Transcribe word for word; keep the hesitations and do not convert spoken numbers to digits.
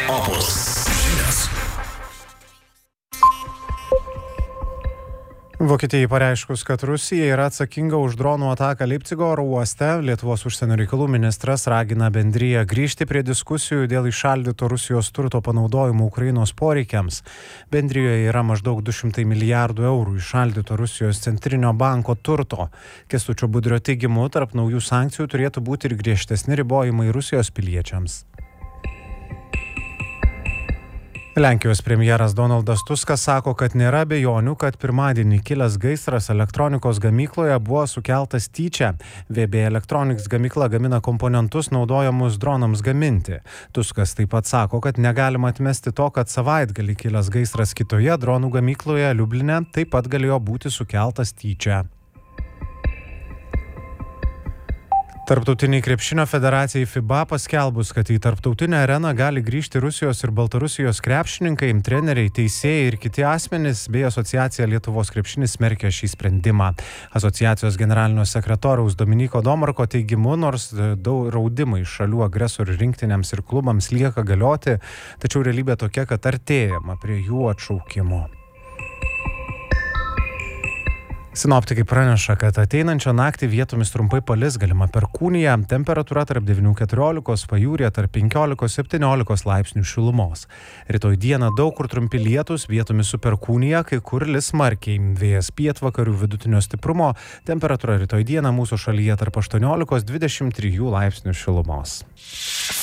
Opus žinios. Vokietijai pareiškus, kad Rusija yra atsakinga už dronų ataką Leipcigo oro uoste, Lietuvos užsienio reikalų ministras ragina bendriją grįžti prie diskusijų dėl įšaldyto Rusijos turto panaudojimo Ukrainos poreikiams. Bendrijoje yra maždaug du šimtai milijardų eurų įšaldyto Rusijos centrinio banko turto. Kęstučio Budrio teigimu, tarp naujų sankcijų turėtų būti ir griežtesni ribojimai Rusijos piliečiams. Lenkijos premjeras Donaldas Tuskas sako, kad nėra abejonių, kad pirmadienį kilęs gaisras elektronikos gamykloje buvo sukeltas tyčia. V B Electronics gamykla gamina komponentus naudojamus dronams gaminti. Tuskas taip pat sako, kad negalima atmesti to, kad savaitgalį kilęs gaisras kitoje dronų gamykloje Liubline taip pat galėjo būti sukeltas tyčia. Tarptautiniai krepšinio federacijai FIBA paskelbus, kad į tarptautinę areną gali grįžti Rusijos ir Baltarusijos krepšininkai, treneriai, teisėjai ir kiti asmenys, bei asociacija Lietuvos krepšinis smerkia šį sprendimą. Asociacijos generalinio sekretoriaus Dominyko Domarko teigimu, nors daug raudimai šalių agresorių rinktinėms ir klubams lieka galioti, tačiau realybė tokia, kad artėjama prie jų atšaukimo. Sinoptikai praneša, kad ateinančią naktį vietomis trumpai palis, galima perkūnija, temperatūra tarp devynių keturiolikos, pajūryje tarp penkiolikos septyniolikos laipsnių šilumos. Rytoj dieną daug kur trumpi lietūs, vietomis su perkūnija, kai kur lis smarkiai. Vėjas pietvakarių vidutinio stiprumo, temperatūra rytoj dieną mūsų šalyje tarp aštuoniolikos dvidešimt trijų laipsnių šilumos.